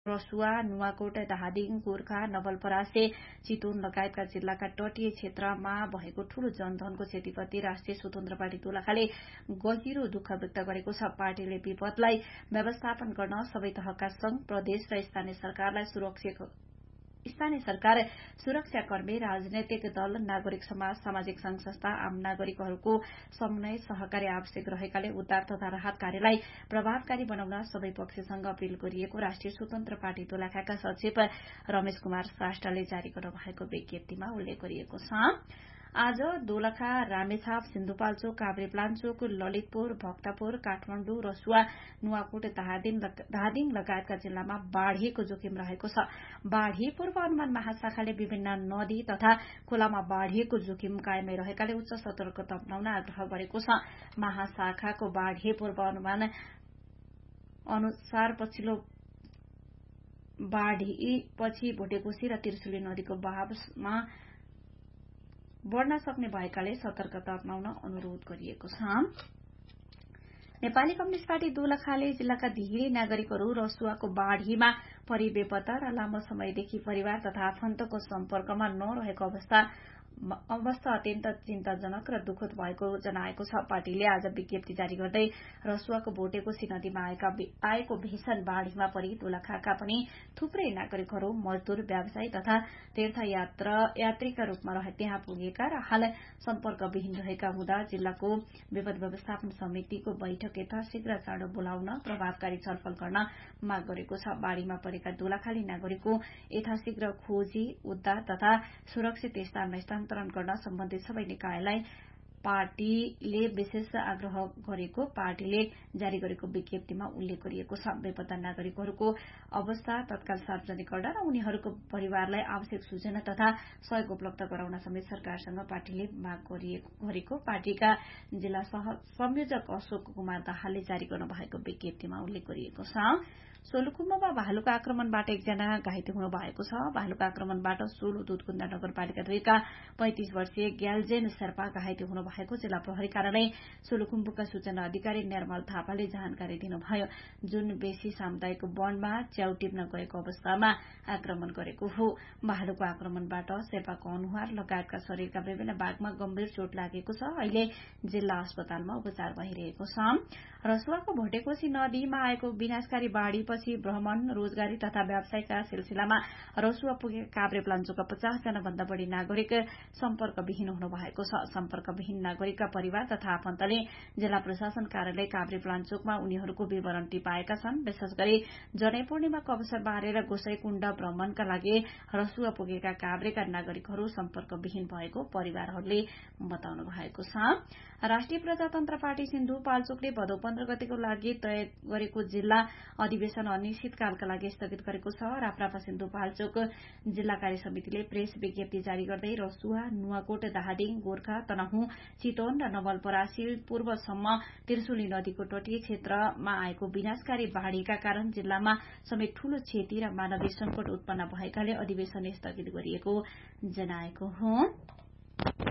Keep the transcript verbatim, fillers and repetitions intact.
रसुवा, नुवाकोट, धादिङ, गोर्खा, नवलपरासी, चितवन लगायतका जिल्लाका तटीय क्षेत्रमा भएको ठूलो जनधनको क्षतिप्रति राष्ट्रिय स्वतन्त्र पार्टी दोलखाले गहिरो दुःख व्यक्त गरेको छ। पार्टीले विपदलाई व्यवस्थापन गर्न सबै तहका संघ, प्रदेश र स्थानीय सरकारलाई सुरक्षित स्थानीय सरकार, सुरक्षाकर्मी, राजनैतिक दल, नागरिक समाज, सामाजिक संघ संस्था, आम नागरिकहरूको समन्वय सहकारी आवश्यक रहेकाले उद्धार तथा राहत कार्यलाई प्रभावकारी बनाउन सबै पक्षसँग अपील गरिएको राष्ट्रिय स्वतन्त्र पार्टी दोलखाका सचिव रमेश कुमार श्रेष्ठले जारी गर्नुभएको विज्ञप्तिमा उल्लेख गरिएको छ। आज दोलखा, रामेछाप, सिन्धुपाल्चोक, काभ्रेपलाञ्चोक, ललितपुर, भक्तपुर, काठमाडौँ, रसुवा, नुवाकोट, धादिङ लगायतका जिल्लामा बाढ़ीको जोखिम रहेको छ। बाढ़ी पूर्वानुमान महाशाखाले विभिन्न नदी तथा खोलामा बाढ़ीको जोखिम कायमै रहेकाले उच्च सतर्कता अपनाउन आग्रह गरेको छ। महाशाखाको बाढ़ी पूर्वानुमान अनुसार पछिल्लो बाढ़ीपछि भुटेकोशी र त्रिशुली नदीको बहावमा बढ़न सक्ने भएकाले सतर्कता अपनाउन अनुरोध गरिएको छ। नेपाली कम्युनिष्ट पार्टी दोलखाले जिल्लाका धेरै नागरिकहरू रसुवाको बाढ़ीमा परि बेपत्ता र लामो समयदेखि परिवार तथा आफन्तको सम्पर्कमा नरहेको अवस्था अवस्था अत्यन्त चिन्ताजनक र दुःखद भएको जनाएको छ। पार्टीले आज विज्ञप्ति जारी गर्दै रसुवाको भोटेकोशी नदीमा आएको भीषण बाढ़ीमा परि दोलखाका पनि थुप्रै नागरिकहरू मजदूर, व्यवसायी तथा तीर्थयात्रीका रूपमा त्यहाँ पुगेका र हाल सम्पर्कविहीन रहेका हुँदा जिल्लाको विपद व्यवस्थापन समितिको बैठक यथाशीघ्र चाँडो बोलाउन प्रभावकारी छलफल गर्न माग गरेको छ। बाढ़ीमा परेका दोलखाली नागरिकको यथाशीघ्र खोजी, उद्धार तथा सुरक्षित स्थानमा स्थानान्तरण गर्न सम्बन्धित सबै निकायलाई पार्टीले विशेष आग्रह गरेको पार्टीले जारी गरेको विज्ञप्तिमा उल्लेख गरिएको छ। बेपत्ता नागरिकहरूको अवस्था तत्काल सार्वजनिक गर्न र उनीहरूको परिवारलाई आवश्यक सूचना तथा सहयोग उपलब्ध गराउन समेत सरकारसँग पार्टीले माग गरेको पार्टीका जिल्ला संयोजक अशोक कुमार दाहालले जारी गर्नुभएको विज्ञप्तिमा उल्लेख गरिएको छ। सोलुखुम्बुमा भालुको आक्रमणबाट एकजना घाइते हुनु भएको छ। भालुको आक्रमणबाट सोलु दुधकुन्दा नगरपालिका दुईका पैंतिस वर्षीय ग्याल्जेन शेर्पा घाइते हुनु भएको जिल्ला प्रहरी कार्यालय सोलुखुम्बुका सूचना अधिकारी निर्मल थापाले जानकारी दिनुभयो। जुन बेसी सामुदायिक वनमा च्याउ टिप्न गएको अवस्थामा आक्रमण गरेको हो। भालुको आक्रमणबाट शेर्पाको अनुहार लगायतका शरीरका विभिन्न भागमा गम्भीर चोट लागेको छ। अहिले जिल्ला अस्पतालमा उपचार भइरहेको छ। रसुवाको भोटेकोशी नदीमा आएको विनाशकारी बाढ़ी पछि भ्रमण, रोजगारी तथा व्यवसायका सिलसिलामा रसुवा पुगेका काभ्रेपलाञ्चोकका पचास जना भन्दा बढ़ी नागरिक सम्पर्कविहीन हुनु भएको छ। सम्पर्कविहीन नागरिकका परिवार तथा आफन्तले जिल्ला प्रशासन कार्यालय काभ्रेपलाञ्चोकमा उनीहरूको विवरण टिपाएका छन्। विशेष गरी जनै पूर्णिमाको अवसर बारेर गोसाईकुण्ड भ्रमणका लागि रसुवा पुगेका काभ्रेका नागरिकहरू सम्पर्कविहीन भएको परिवारहरूले बताउनु भएको छ। राष्ट्रिय प्रजातन्त्र पार्टी सिन्धुपाल्चोकले भदौ पन्ध्र गतेको लागि तय गरेको जिल्ला अधिवेशन अनिश्चितकालका लागि स्थगित गरेको छ। राप्रापा सिन्धुपाल्चोक जिल्ला कार्य समितिले प्रेस विज्ञप्ति जारी गर्दै रसुवा, नुवाकोट, धादिङ, गोर्खा, तनहुँ, चितवन र नवलपरासी पूर्वसम्म त्रिशुली नदीको तटीय क्षेत्रमा आएको विनाशकारी बाढ़ीका कारण जिल्लामा समेत ठूलो क्षति र मानवीय संकट उत्पन्न भएकाले अधिवेशन स्थगित गरिएको जनाएको हो।